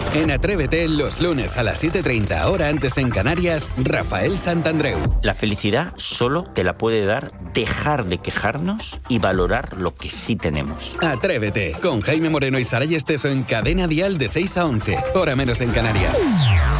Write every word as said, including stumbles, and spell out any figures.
En Atrévete, los lunes a las siete y treinta, hora antes en Canarias, Rafael Santandreu. La felicidad solo te la puede dar dejar de quejarnos y valorar lo que sí tenemos. Atrévete, con Jaime Moreno y Saray Esteso en Cadena Dial de seis a once, hora menos en Canarias.